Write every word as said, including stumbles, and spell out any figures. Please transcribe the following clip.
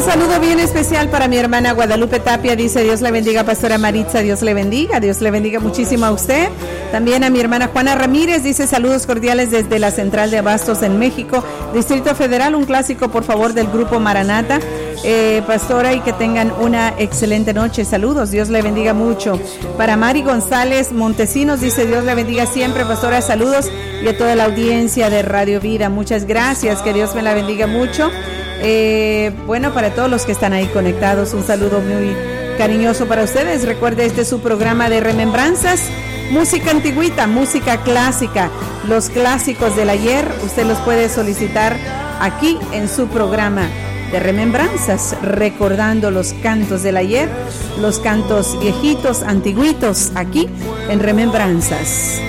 saludo bien especial para mi hermana Guadalupe Tapia, dice Dios le bendiga, pastora Maritza, Dios le bendiga, Dios le bendiga muchísimo a usted. También a mi hermana Juana Ramírez, dice saludos cordiales desde la Central de Abastos en México, Distrito Federal, un clásico por favor del grupo Maranata. Eh, pastora, y que tengan una excelente noche, saludos, Dios le bendiga mucho. Para Mari González Montesinos, dice Dios le bendiga siempre, pastora, saludos, y a toda la audiencia de Radio Vida, muchas gracias, que Dios me la bendiga mucho. Eh, bueno, para todos los que están ahí conectados, un saludo muy cariñoso para ustedes. Recuerde, este es su programa de remembranzas, música antigüita, música clásica, los clásicos del ayer, usted los puede solicitar aquí en su programa de remembranzas, recordando los cantos del ayer, los cantos viejitos, antiguitos, aquí en Remembranzas.